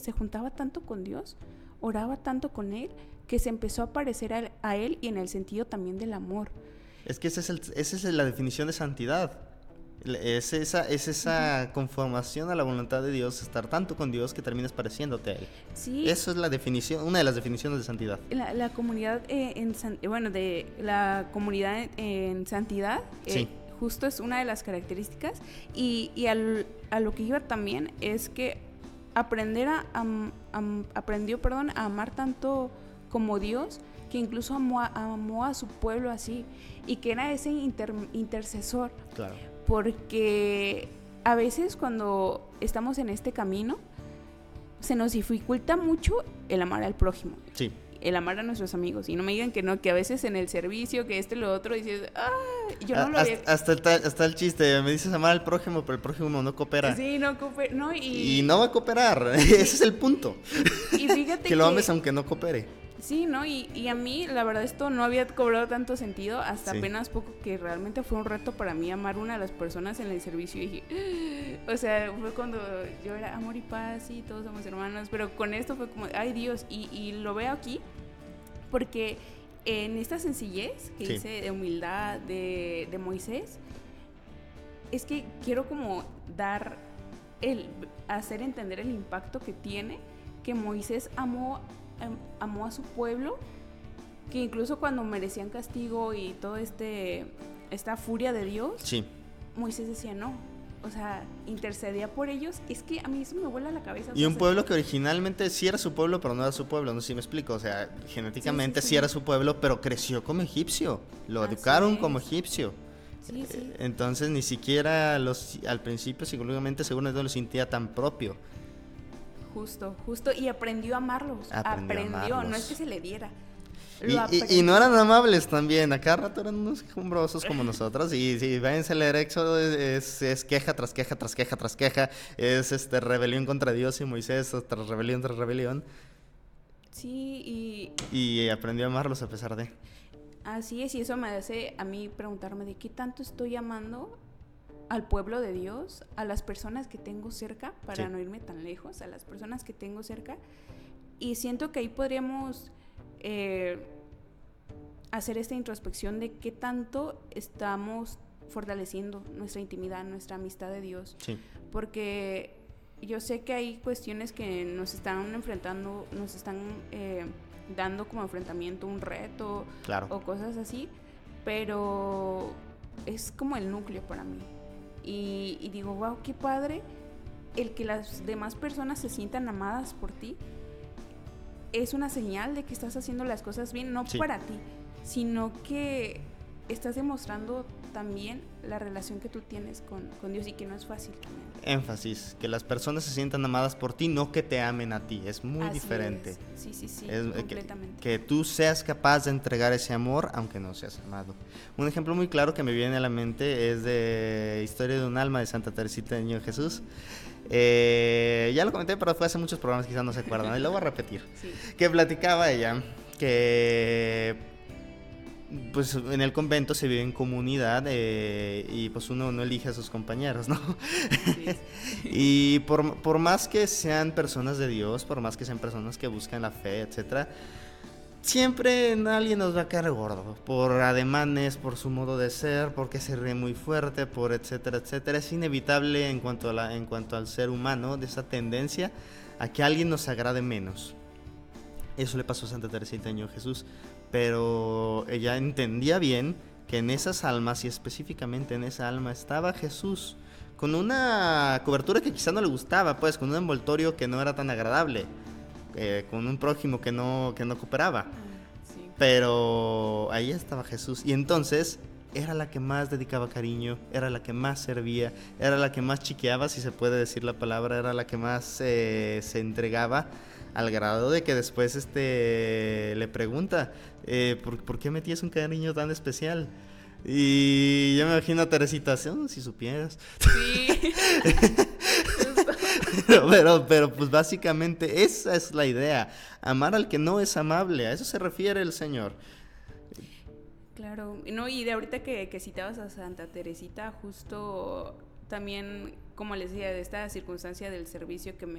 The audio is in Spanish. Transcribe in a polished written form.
se juntaba tanto con Dios, oraba tanto con Él, que se empezó a parecer a Él y en el sentido también del amor. Es que esa es la definición de santidad. Es esa conformación a la voluntad de Dios, estar tanto con Dios que terminas pareciéndote a Él. Sí. Eso es la definición, una de las definiciones de santidad. La comunidad de la comunidad en santidad, sí. Justo es una de las características, y a lo que iba también es que aprendió a amar tanto como Dios, que incluso amó a su pueblo así, y que era ese intercesor. Claro. Porque a veces cuando estamos en este camino se nos dificulta mucho el amar al prójimo. Sí. El amar a nuestros amigos. Y no me digan que no, que a veces en el servicio, que lo otro, dices, yo no lo había... Hasta el chiste, me dices amar al prójimo, pero el prójimo no coopera. Sí, no coopera. No, y no va a cooperar, ese es el punto. Y fíjate que lo ames aunque no coopere. Sí, ¿no? Y a mí, la verdad, esto no había cobrado tanto sentido hasta apenas poco, que realmente fue un reto para mí amar a una de las personas en el servicio. Y dije, o sea, fue cuando yo era amor y paz y todos somos hermanos, pero con esto fue como, ay Dios, y lo veo aquí porque en esta sencillez que dice de humildad de Moisés, es que quiero como hacer entender el impacto que tiene que Moisés amó a su pueblo, que incluso cuando merecían castigo y todo esta furia de Dios, Moisés decía no, o sea, intercedía por ellos. Es que a mí eso me vuela la cabeza. Y un pueblo que originalmente sí era su pueblo, pero no era su pueblo, no sé si me explico, o sea, genéticamente sí era su pueblo, pero creció como egipcio, lo educaron como egipcio. Sí. Entonces ni siquiera al principio psicológicamente seguro no lo sentía tan propio. Justo, y aprendió a amarlos. Aprendió, no es que se le diera. Y no eran amables también, a cada rato eran unos quejumbrosos como nosotros. Y si váyanse a leer Éxodo, es queja tras queja tras queja tras queja. Es rebelión contra Dios y Moisés tras rebelión tras rebelión. Sí, y aprendió a amarlos a pesar de. Así es, y eso me hace a mí preguntarme de qué tanto estoy amando al pueblo de Dios, a las personas que tengo cerca, para no irme tan lejos, a las personas que tengo cerca. Y siento que ahí podríamos hacer esta introspección de qué tanto estamos fortaleciendo nuestra intimidad, nuestra amistad de Dios. Porque yo sé que hay cuestiones que nos están enfrentando, nos están dando como enfrentamiento un reto, o cosas así, pero es como el núcleo para mí. Y digo, wow, qué padre el que las demás personas se sientan amadas por ti. Es una señal de que estás haciendo las cosas bien, no para ti, sino que estás demostrando también la relación que tú tienes con Dios, y que no es fácil también. Énfasis, que las personas se sientan amadas por ti, no que te amen a ti, es muy diferente. Sí, completamente. Que tú seas capaz de entregar ese amor aunque no seas amado. Un ejemplo muy claro que me viene a la mente es de Historia de un alma de Santa Teresita del Niño Jesús. Ya lo comenté, pero fue hace muchos programas, quizás no se acuerdan, y lo voy a repetir. Que platicaba ella que pues en el convento se vive en comunidad, y pues uno no elige a sus compañeros, ¿no? Y por más que sean personas de Dios, por más que sean personas que buscan la fe, etcétera, siempre alguien nos va a caer gordo, por ademanes, por su modo de ser, porque se ríe muy fuerte, por etcétera, etcétera. Es inevitable en cuanto al ser humano, de esa tendencia a que alguien nos agrade menos. Eso le pasó a Santa Teresita del Niño Jesús, pero ella entendía bien que en esas almas, y específicamente en esa alma, estaba Jesús, con una cobertura que quizá no le gustaba, pues, con un envoltorio que no era tan agradable, con un prójimo que no cooperaba, pero ahí estaba Jesús, y entonces era la que más dedicaba cariño, era la que más servía, era la que más chiqueaba, si se puede decir la palabra, era la que más se entregaba, al grado de que después le pregunta, ¿por qué me tienes un cariño tan especial? Y yo me imagino a Teresita, si supieras. Sí. pero pues básicamente esa es la idea, amar al que no es amable, a eso se refiere el Señor. Claro, no, y de ahorita que citabas a Santa Teresita, justo también, como les decía, de esta circunstancia del servicio que